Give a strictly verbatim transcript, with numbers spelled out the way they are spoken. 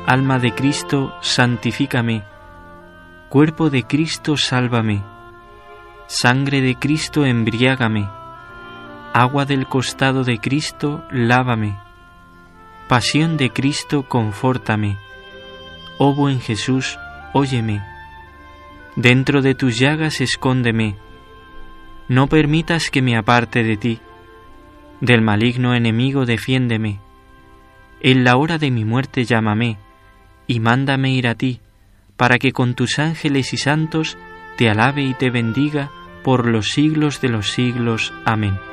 Alma de Cristo, santifícame. Cuerpo de Cristo, sálvame. Sangre de Cristo, embriágame. Agua del costado de Cristo, lávame. Pasión de Cristo, confórtame. Oh buen Jesús, óyeme. Dentro de tus llagas escóndeme. No permitas que me aparte de ti. Del maligno enemigo defiéndeme. En la hora de mi muerte llámame, y mándame ir a ti, para que con tus ángeles y santos te alabe y te bendiga por los siglos de los siglos. Amén.